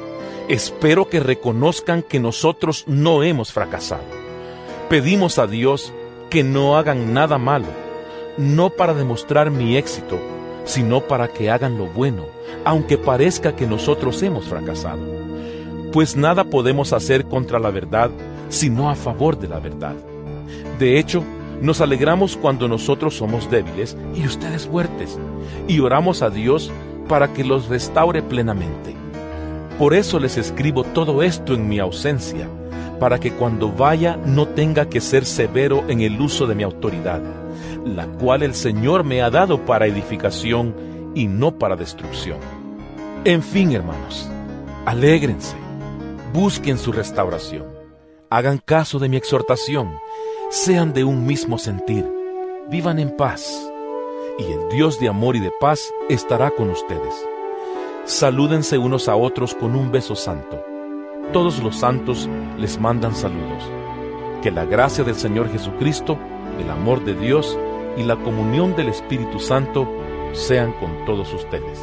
Espero que reconozcan que nosotros no hemos fracasado. Pedimos a Dios que no hagan nada malo, no para demostrar mi éxito, sino para que hagan lo bueno, aunque parezca que nosotros hemos fracasado. Pues nada podemos hacer contra la verdad, sino a favor de la verdad. De hecho, nos alegramos cuando nosotros somos débiles y ustedes fuertes, y oramos a Dios para que los restaure plenamente. Por eso les escribo todo esto en mi ausencia, para que cuando vaya no tenga que ser severo en el uso de mi autoridad, la cual el Señor me ha dado para edificación y no para destrucción. En fin, hermanos, alégrense, busquen su restauración, hagan caso de mi exhortación, sean de un mismo sentir, vivan en paz, y el Dios de amor y de paz estará con ustedes. Salúdense unos a otros con un beso santo. Todos los santos les mandan saludos. Que la gracia del Señor Jesucristo, el amor de Dios y la comunión del Espíritu Santo sean con todos ustedes.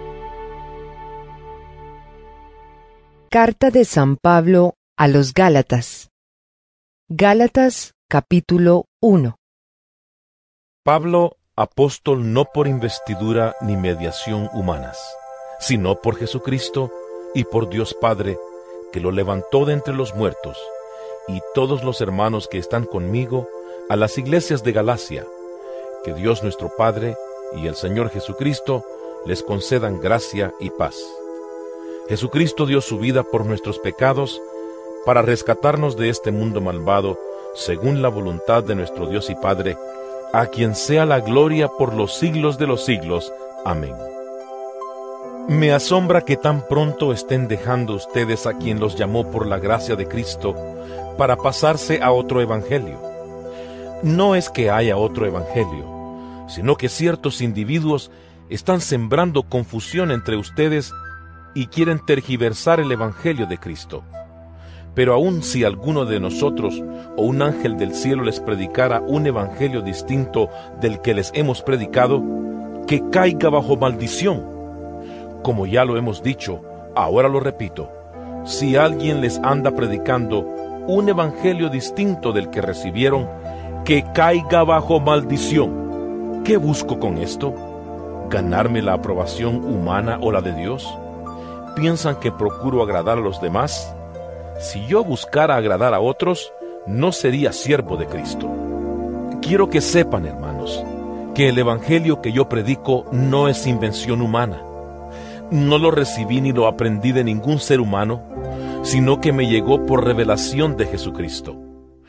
Carta de San Pablo a los Gálatas. Gálatas capítulo uno. Pablo, apóstol no por investidura ni mediación humanas, sino por Jesucristo y por Dios Padre, que lo levantó de entre los muertos, y todos los hermanos que están conmigo, a las iglesias de Galacia. Que Dios nuestro Padre y el Señor Jesucristo les concedan gracia y paz. Jesucristo dio su vida por nuestros pecados, para rescatarnos de este mundo malvado, según la voluntad de nuestro Dios y Padre, a quien sea la gloria por los siglos de los siglos. Amén. Me asombra que tan pronto estén dejando ustedes a quien los llamó por la gracia de Cristo para pasarse a otro evangelio. No es que haya otro evangelio, sino que ciertos individuos están sembrando confusión entre ustedes y quieren tergiversar el evangelio de Cristo. Pero aun si alguno de nosotros o un ángel del cielo les predicara un evangelio distinto del que les hemos predicado, que caiga bajo maldición. Como ya lo hemos dicho, ahora lo repito, si alguien les anda predicando un evangelio distinto del que recibieron, que caiga bajo maldición. ¿Qué busco con esto? ¿Ganarme la aprobación humana o la de Dios? ¿Piensan que procuro agradar a los demás? Si yo buscara agradar a otros, no sería siervo de Cristo. Quiero que sepan, hermanos, que el evangelio que yo predico no es invención humana. No lo recibí ni lo aprendí de ningún ser humano, sino que me llegó por revelación de Jesucristo.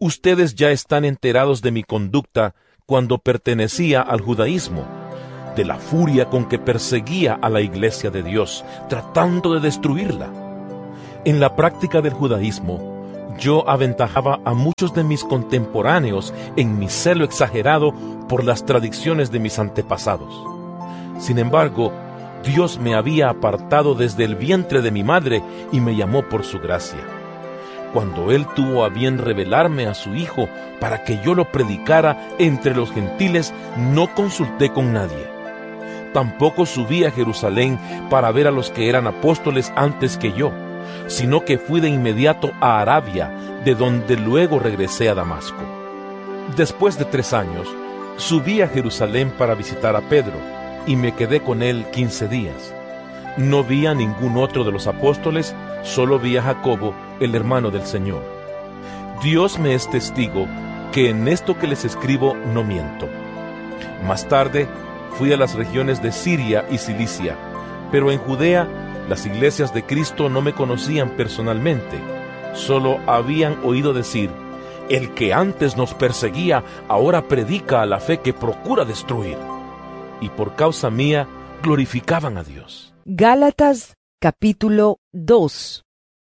Ustedes ya están enterados de mi conducta cuando pertenecía al judaísmo, de la furia con que perseguía a la iglesia de Dios, tratando de destruirla. En la práctica del judaísmo, yo aventajaba a muchos de mis contemporáneos en mi celo exagerado por las tradiciones de mis antepasados. Sin embargo, Dios me había apartado desde el vientre de mi madre y me llamó por su gracia. Cuando Él tuvo a bien revelarme a su Hijo para que yo lo predicara entre los gentiles, no consulté con nadie. Tampoco subí a Jerusalén para ver a los que eran apóstoles antes que yo, sino que fui de inmediato a Arabia, de donde luego regresé a Damasco. Después de tres años, subí a Jerusalén para visitar a Pedro, y me quedé con él quince días. No vi a ningún otro de los apóstoles, solo vi a Jacobo, el hermano del Señor. Dios me es testigo que en esto que les escribo no miento. Más tarde, fui a las regiones de Siria y Cilicia, pero en Judea las iglesias de Cristo no me conocían personalmente, solo habían oído decir: el que antes nos perseguía, ahora predica a la fe que procura destruir. Y por causa mía, glorificaban a Dios. Gálatas capítulo dos.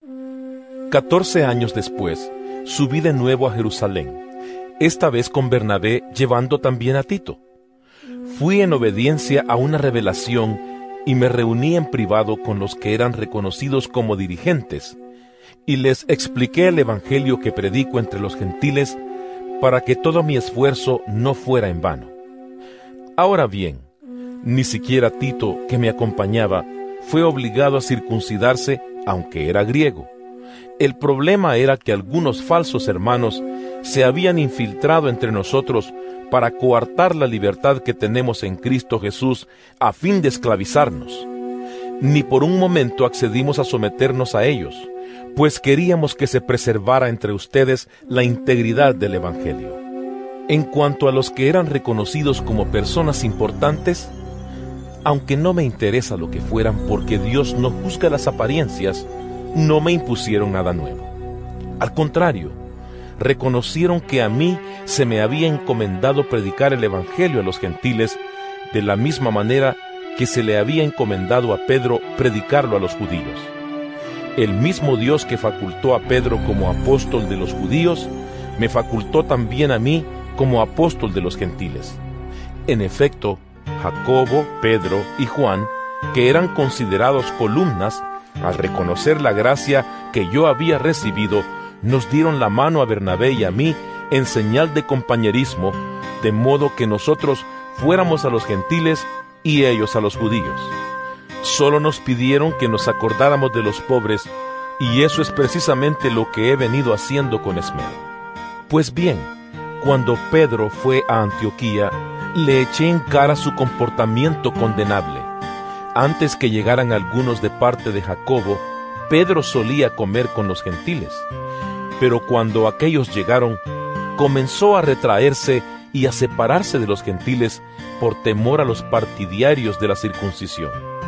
Catorce años después, subí de nuevo a Jerusalén, esta vez con Bernabé, llevando también a Tito. Fui en obediencia a una revelación y me reuní en privado con los que eran reconocidos como dirigentes, y les expliqué el evangelio que predico entre los gentiles, para que todo mi esfuerzo no fuera en vano. Ahora bien, ni siquiera Tito, que me acompañaba, fue obligado a circuncidarse, aunque era griego. El problema era que algunos falsos hermanos se habían infiltrado entre nosotros para coartar la libertad que tenemos en Cristo Jesús a fin de esclavizarnos. Ni por un momento accedimos a someternos a ellos, pues queríamos que se preservara entre ustedes la integridad del Evangelio. En cuanto a los que eran reconocidos como personas importantes, aunque no me interesa lo que fueran porque Dios no juzga las apariencias, no me impusieron nada nuevo. Al contrario, reconocieron que a mí se me había encomendado predicar el Evangelio a los gentiles de la misma manera que se le había encomendado a Pedro predicarlo a los judíos. El mismo Dios que facultó a Pedro como apóstol de los judíos, me facultó también a mí como apóstol de los gentiles. En efecto, Jacobo, Pedro y Juan, que eran considerados columnas, al reconocer la gracia que yo había recibido, nos dieron la mano a Bernabé y a mí en señal de compañerismo, de modo que nosotros fuéramos a los gentiles y ellos a los judíos. Solo nos pidieron que nos acordáramos de los pobres, y eso es precisamente lo que he venido haciendo con esmero. Pues bien, cuando Pedro fue a Antioquía, le eché en cara su comportamiento condenable. Antes que llegaran algunos de parte de Jacobo, Pedro solía comer con los gentiles. Pero cuando aquellos llegaron, comenzó a retraerse y a separarse de los gentiles por temor a los partidarios de la circuncisión.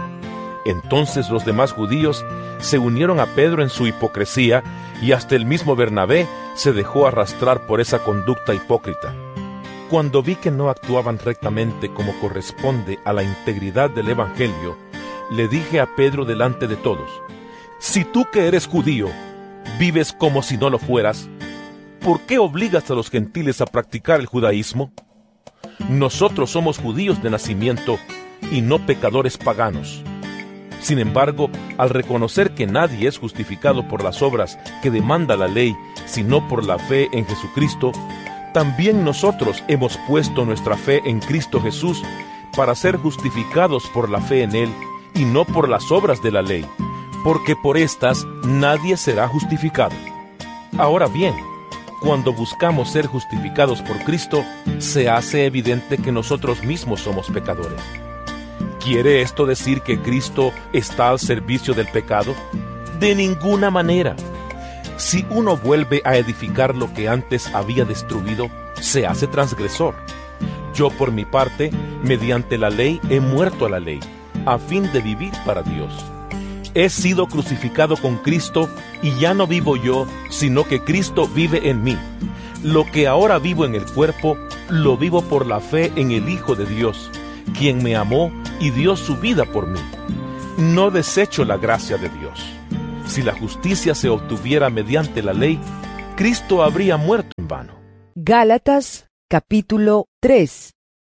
Entonces los demás judíos se unieron a Pedro en su hipocresía, y hasta el mismo Bernabé se dejó arrastrar por esa conducta hipócrita. Cuando vi que no actuaban rectamente como corresponde a la integridad del Evangelio, le dije a Pedro delante de todos: si tú que eres judío, vives como si no lo fueras, ¿por qué obligas a los gentiles a practicar el judaísmo? Nosotros somos judíos de nacimiento y no pecadores paganos. Sin embargo, al reconocer que nadie es justificado por las obras que demanda la ley, sino por la fe en Jesucristo, también nosotros hemos puesto nuestra fe en Cristo Jesús para ser justificados por la fe en Él y no por las obras de la ley, porque por estas nadie será justificado. Ahora bien, cuando buscamos ser justificados por Cristo, se hace evidente que nosotros mismos somos pecadores. ¿Quiere esto decir que Cristo está al servicio del pecado? De ninguna manera. Si uno vuelve a edificar lo que antes había destruido, se hace transgresor. Yo, por mi parte, mediante la ley he muerto a la ley, a fin de vivir para Dios. He sido crucificado con Cristo, y ya no vivo yo, sino que Cristo vive en mí. Lo que ahora vivo en el cuerpo, lo vivo por la fe en el Hijo de Dios, quien me amó y dio su vida por mí. No desecho la gracia de Dios. Si la justicia se obtuviera mediante la ley, Cristo habría muerto en vano. Gálatas capítulo tres.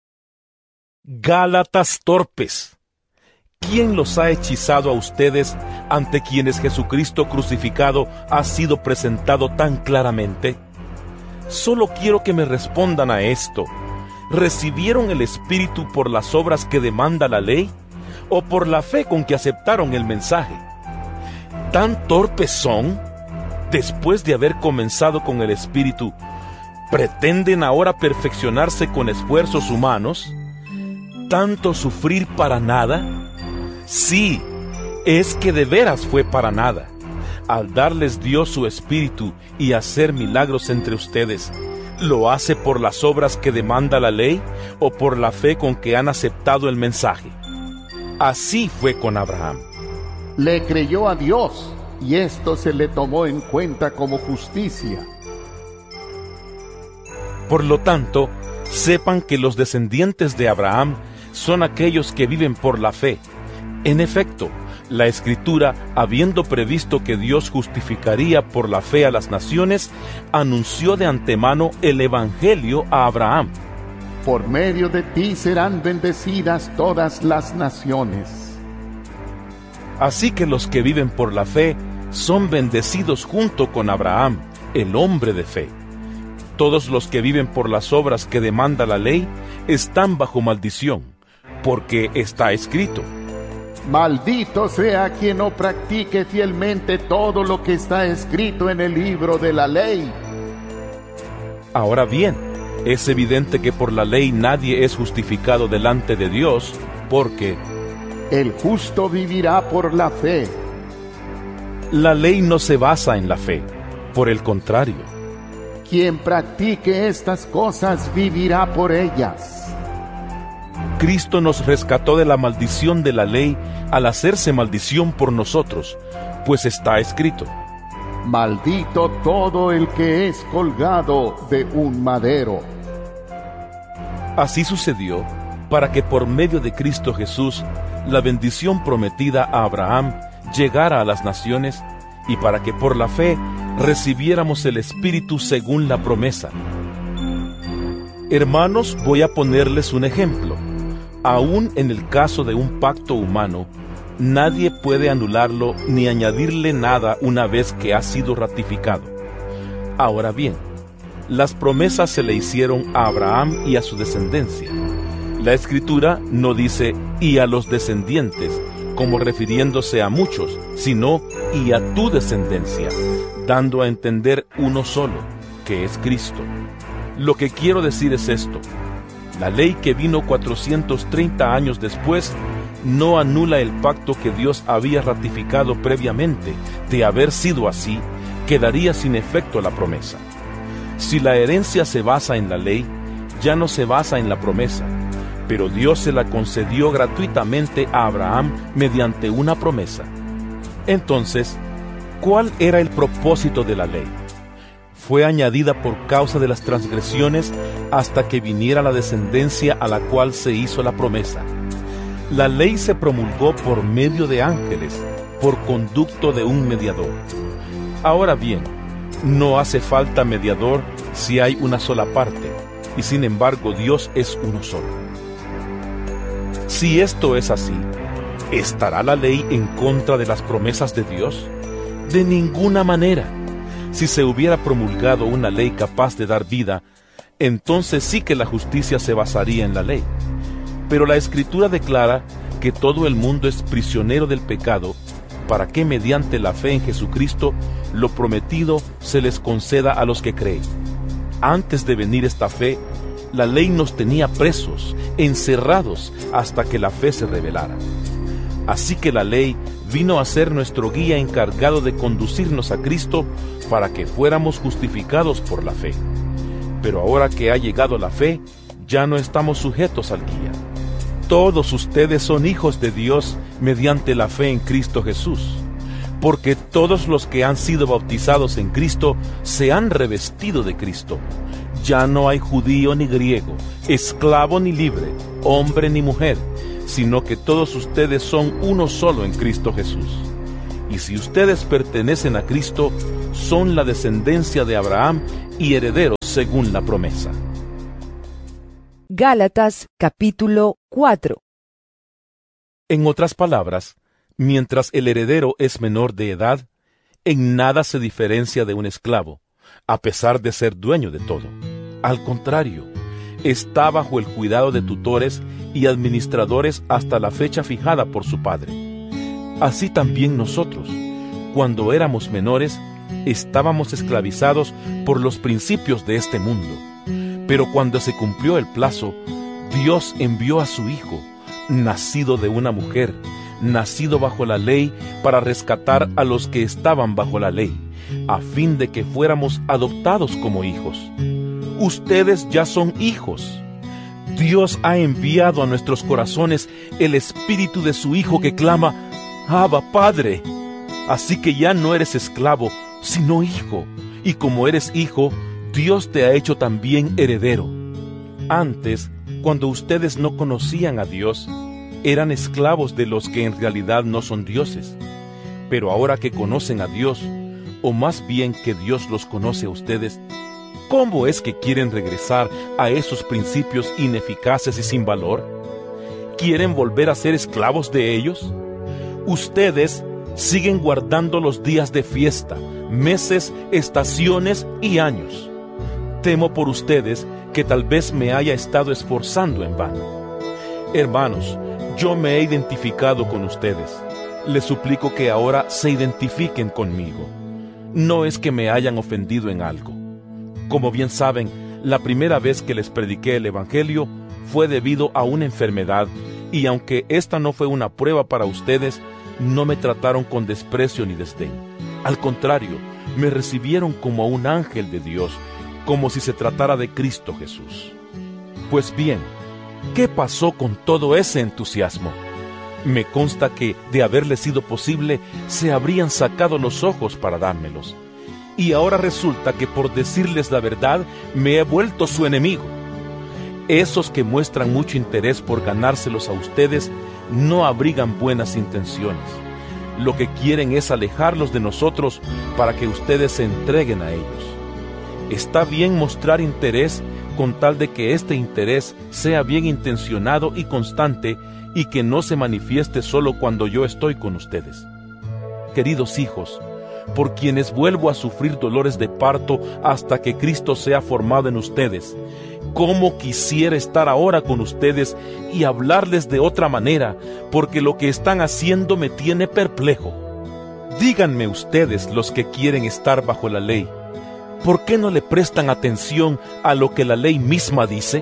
Gálatas torpes. ¿Quién los ha hechizado a ustedes ante quienes Jesucristo crucificado ha sido presentado tan claramente? Solo quiero que me respondan a esto. ¿Recibieron el Espíritu por las obras que demanda la ley o por la fe con que aceptaron el mensaje? ¿Tan torpes son? Después de haber comenzado con el Espíritu, ¿pretenden ahora perfeccionarse con esfuerzos humanos? ¿Tanto sufrir para nada? Sí, es que de veras fue para nada. Al darles Dios su Espíritu y hacer milagros entre ustedes, ¿lo hace por las obras que demanda la ley o por la fe con que han aceptado el mensaje? Así fue con Abraham. Le creyó a Dios y esto se le tomó en cuenta como justicia. Por lo tanto, sepan que los descendientes de Abraham son aquellos que viven por la fe. En efecto, la Escritura, habiendo previsto que Dios justificaría por la fe a las naciones, anunció de antemano el Evangelio a Abraham. Por medio de ti serán bendecidas todas las naciones. Así que los que viven por la fe son bendecidos junto con Abraham, el hombre de fe. Todos los que viven por las obras que demanda la ley están bajo maldición, porque está escrito: Maldito sea quien no practique fielmente todo lo que está escrito en el libro de la ley. Ahora bien, es evidente que por la ley nadie es justificado delante de Dios, porque el justo vivirá por la fe. La ley no se basa en la fe, por el contrario. Quien practique estas cosas vivirá por ellas. Cristo nos rescató de la maldición de la ley al hacerse maldición por nosotros, pues está escrito: Maldito todo el que es colgado de un madero. Así sucedió para que por medio de Cristo Jesús la bendición prometida a Abraham llegara a las naciones, y para que por la fe recibiéramos el Espíritu según la promesa. Hermanos, voy a ponerles un ejemplo. Aún en el caso de un pacto humano, nadie puede anularlo ni añadirle nada una vez que ha sido ratificado. Ahora bien, las promesas se le hicieron a Abraham y a su descendencia. La Escritura no dice «y a los descendientes», como refiriéndose a muchos, sino «y a tu descendencia», dando a entender uno solo, que es Cristo. Lo que quiero decir es esto: la ley que vino cuatrocientos treinta años después no anula el pacto que Dios había ratificado previamente. De haber sido así, quedaría sin efecto la promesa. Si la herencia se basa en la ley, ya no se basa en la promesa, pero Dios se la concedió gratuitamente a Abraham mediante una promesa. Entonces, ¿cuál era el propósito de la ley? Fue añadida por causa de las transgresiones hasta que viniera la descendencia a la cual se hizo la promesa. La ley se promulgó por medio de ángeles, por conducto de un mediador. Ahora bien, no hace falta mediador si hay una sola parte, y sin embargo Dios es uno solo. Si esto es así, ¿estará la ley en contra de las promesas de Dios? De ninguna manera. Si se hubiera promulgado una ley capaz de dar vida, entonces sí que la justicia se basaría en la ley. Pero la Escritura declara que todo el mundo es prisionero del pecado, para que mediante la fe en Jesucristo lo prometido se les conceda a los que creen. Antes de venir esta fe, la ley nos tenía presos, encerrados, hasta que la fe se revelara. Así que la ley vino a ser nuestro guía encargado de conducirnos a Cristo para que fuéramos justificados por la fe. Pero ahora que ha llegado la fe, ya no estamos sujetos al guía. Todos ustedes son hijos de Dios mediante la fe en Cristo Jesús. porque todos los que han sido bautizados en Cristo se han revestido de Cristo. Ya no hay judío ni griego, esclavo ni libre, hombre ni mujer, sino que todos ustedes son uno solo en Cristo Jesús. Y si ustedes pertenecen a Cristo, son la descendencia de Abraham y herederos según la promesa. Gálatas capítulo cuatro. En otras palabras, mientras el heredero es menor de edad, en nada se diferencia de un esclavo, a pesar de ser dueño de todo. Al contrario, está bajo el cuidado de tutores y administradores hasta la fecha fijada por su padre. Así también nosotros, cuando éramos menores, estábamos esclavizados por los principios de este mundo. Pero cuando se cumplió el plazo, Dios envió a su Hijo, nacido de una mujer, nacido bajo la ley, para rescatar a los que estaban bajo la ley, a fin de que fuéramos adoptados como hijos. Ustedes ya son hijos. Dios ha enviado a nuestros corazones el espíritu de su Hijo que clama, Abba, Padre. Así que ya no eres esclavo, sino hijo. Y como eres hijo, Dios te ha hecho también heredero. Antes, cuando ustedes no conocían a Dios, eran esclavos de los que en realidad no son dioses. Pero ahora que conocen a Dios, o más bien que Dios los conoce a ustedes, ¿cómo es que quieren regresar a esos principios ineficaces y sin valor? ¿Quieren volver a ser esclavos de ellos? Ustedes siguen guardando los días de fiesta, meses, estaciones y años. Temo por ustedes que tal vez me haya estado esforzando en vano. Hermanos, yo me he identificado con ustedes. Les suplico que ahora se identifiquen conmigo. No es que me hayan ofendido en algo. Como bien saben, la primera vez que les prediqué el Evangelio fue debido a una enfermedad, y aunque esta no fue una prueba para ustedes, no me trataron con desprecio ni desdén. Al contrario, me recibieron como a un ángel de Dios, como si se tratara de Cristo Jesús. Pues bien, ¿qué pasó con todo ese entusiasmo? Me consta que, de haberle sido posible, se habrían sacado los ojos para dármelos. Y ahora resulta que por decirles la verdad, me he vuelto su enemigo. Esos que muestran mucho interés por ganárselos a ustedes, no abrigan buenas intenciones. Lo que quieren es alejarlos de nosotros para que ustedes se entreguen a ellos. Está bien mostrar interés con tal de que este interés sea bien intencionado y constante y que no se manifieste solo cuando yo estoy con ustedes. Queridos hijos, por quienes vuelvo a sufrir dolores de parto hasta que Cristo sea formado en ustedes, cómo quisiera estar ahora con ustedes y hablarles de otra manera, porque lo que están haciendo me tiene perplejo. Díganme ustedes, los que quieren estar bajo la ley, ¿por qué no le prestan atención a lo que la ley misma dice?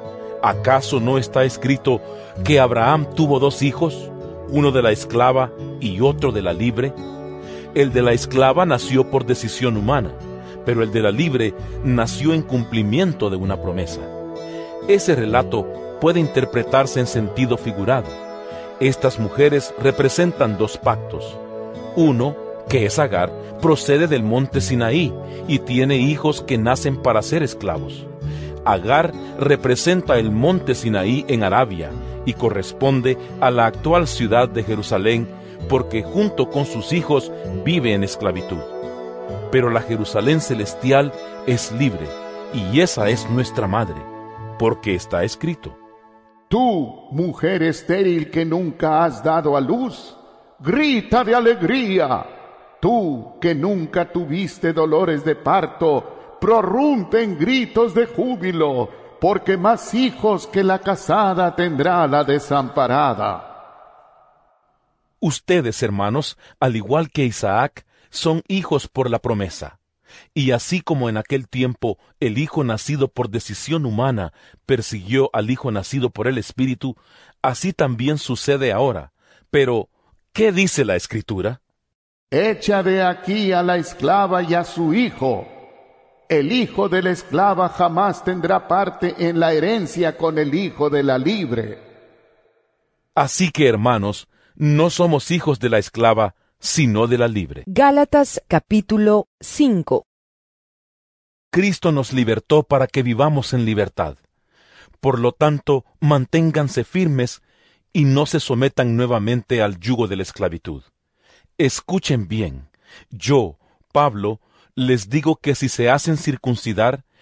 ¿Acaso no está escrito que Abraham tuvo dos hijos, uno de la esclava y otro de la libre? El de la esclava nació por decisión humana, pero el de la libre nació en cumplimiento de una promesa. Ese relato puede interpretarse en sentido figurado. Estas mujeres representan dos pactos. Uno, que es Agar, procede del monte Sinaí y tiene hijos que nacen para ser esclavos. Agar representa el monte Sinaí en Arabia y corresponde a la actual ciudad de Jerusalén, porque junto con sus hijos vive en esclavitud. Pero la Jerusalén celestial es libre, y esa es nuestra madre, porque está escrito: Tú, mujer estéril que nunca has dado a luz, grita de alegría. Tú, que nunca tuviste dolores de parto, prorrumpe en gritos de júbilo, porque más hijos que la casada tendrá la desamparada. Ustedes, hermanos, al igual que Isaac, son hijos por la promesa. Y así como en aquel tiempo el hijo nacido por decisión humana persiguió al hijo nacido por el Espíritu, así también sucede ahora. Pero, ¿qué dice la Escritura? Echa de aquí a la esclava y a su hijo. El hijo de la esclava jamás tendrá parte en la herencia con el hijo de la libre. Así que, hermanos, no somos hijos de la esclava, sino de la libre. Gálatas capítulo cinco. Cristo nos libertó para que vivamos en libertad. Por lo tanto, manténganse firmes y no se sometan nuevamente al yugo de la esclavitud. Escuchen bien, yo, Pablo, les digo que si se hacen circuncidar,